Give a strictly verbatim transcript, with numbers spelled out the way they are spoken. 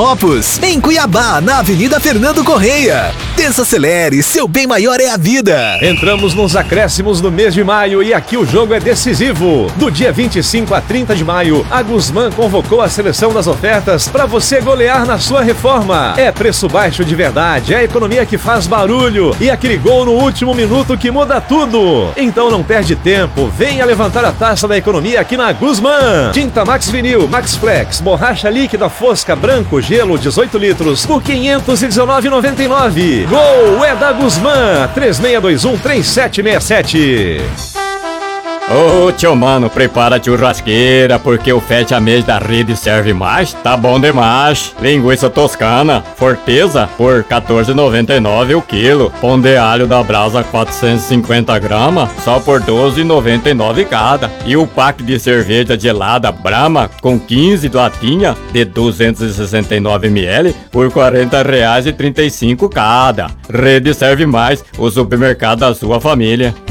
Opus, em Cuiabá, na Avenida Fernando Correia. Desacelere, seu bem maior é a vida. Entramos nos acréscimos do mês de maio e aqui o jogo é decisivo. Do dia vinte e cinco a trinta de maio, a Guzmán convocou a seleção das ofertas para você golear na sua reforma. É preço baixo de verdade, é a economia que faz barulho e aquele gol no último minuto que muda tudo. Então não perde tempo, venha levantar a taça da economia aqui na Guzmán. Tinta Max Vinil, Max Flex, borracha líquida fosca branco, gelo dezoito litros por quinhentos e dezenove reais e noventa e nove centavos. Gol é da Guzmán, três seis dois um, três sete seis sete. Ô tio mano, prepara a churrasqueira, porque o fete a mês da Rede Serve Mais tá bom demais. Linguiça toscana, Forteza, por quatorze reais e noventa e nove centavos o quilo. Pão de alho da Brasa quatrocentos e cinquenta gramas, só por doze reais e noventa e nove centavos cada. E o pack de cerveja gelada Brahma com quinze latinha de duzentos e sessenta e nove mililitros por quarenta reais e trinta e cinco centavos cada. Rede Serve Mais, o supermercado da sua família.